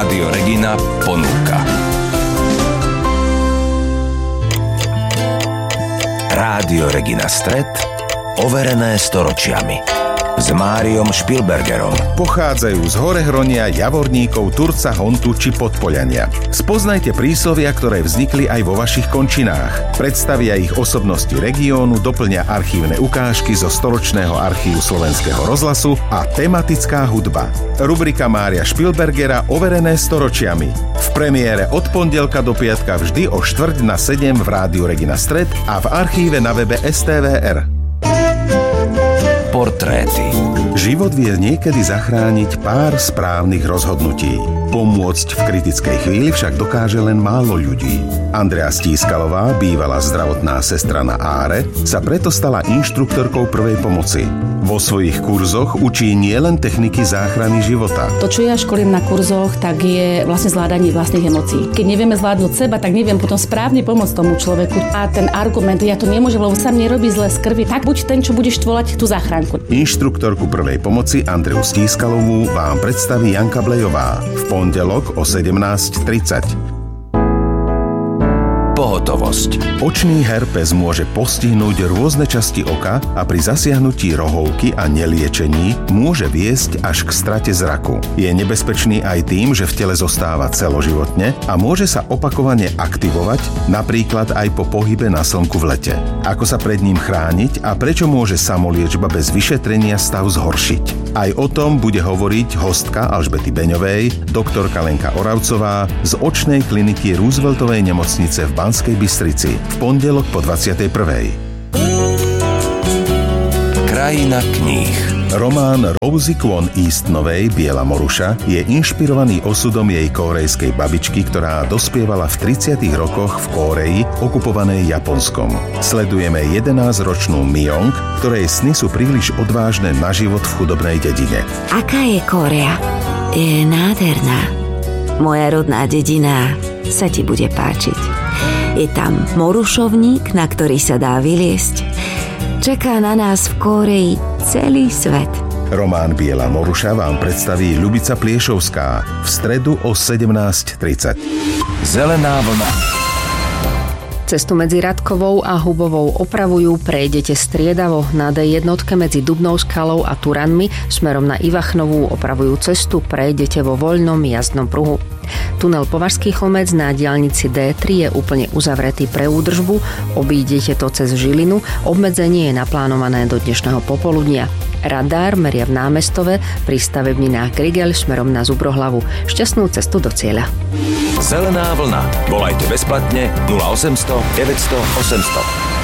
Rádio Regina ponúka. Rádio Regina Stret, overené storočiami. S Máriom Špilbergerom. Pochádzajú z Horehronia, Javorníkov, Turca, Hontu či Podpoľania. Spoznajte príslovia, ktoré vznikli aj vo vašich končinách. Predstavia ich osobnosti regiónu, doplňa archívne ukážky zo storočného archívu Slovenského rozhlasu a tematická hudba. Rubrika Mária Špilbergera overené storočiami. V premiére od pondelka do piatka vždy o 6:45 v Rádiu Regina Stret a v archíve na webe STVR. Portréty. Život vie niekedy zachrániť pár správnych rozhodnutí. Pomôcť v kritickej chvíli však dokáže len málo ľudí. Andrea Stískalová, bývalá zdravotná sestra na Áre, sa preto stala inštruktorkou prvej pomoci. Vo svojich kurzoch učí nielen techniky záchrany života. To, čo ja školím na kurzoch, tak je vlastne zvládanie vlastných emócií. Keď nevieme zvládnuť seba, tak neviem potom správne pomôcť tomu človeku. A ten argument, ja to nemôžem, lebo sa mne robí zle z krvi, tak buď ten, čo budeš volať tú záchranku. Inštruktorku prvej pomoci Andreu Stískalovú vám predstaví Janka Blejová v pondelok o 17:30. Pohotovosť. Očný herpes môže postihnúť rôzne časti oka a pri zasiahnutí rohovky a neliečení môže viesť až k strate zraku. Je nebezpečný aj tým, že v tele zostáva celoživotne a môže sa opakovane aktivovať, napríklad aj po pohybe na slnku v lete. Ako sa pred ním chrániť a prečo môže samoliečba bez vyšetrenia stav zhoršiť? Aj o tom bude hovoriť hostka Alžbety Beňovej, doktorka Lenka Oravcová z očnej kliniky Rooseveltovej nemocnice v Banskej Bystrici v pondelok po 21:00. Krajina kníh. Román Rosie Kwon Eastonovej Biela moruša je inšpirovaný osudom jej kórejskej babičky, ktorá dospievala v 30. rokoch v Kóreji, okupovanej Japonskom. Sledujeme 11-ročnú Myong, ktorej sny sú príliš odvážne na život v chudobnej dedine. Aká je Kórea? Je nádherná. Moja rodná dedina sa ti bude páčiť. Je tam morušovník, na ktorý sa dá vyliesť. Čaká na nás v Kóreji celý svet. Román Biela moruša vám predstaví Ľubica Pliešovská v stredu o 17:30. Zelená vlna. Cestu medzi Radkovou a Hubovou opravujú, prejdete striedavo. Na D1 medzi Dubnou skalou a Turanmi smerom na Ivachnovú opravujú cestu, prejdete vo voľnom jazdnom pruhu. Tunel Považský Chlmec na diaľnici D3 je úplne uzavretý pre údržbu, obídete to cez Žilinu, obmedzenie je naplánované do dnešného popoludnia. Radár meria v Námestove pri stavebninách Grigel smerom na Zubrohlavu. Šťastnú cestu do cieľa. Zelená vlna. Volajte bezplatne 0800 900 800.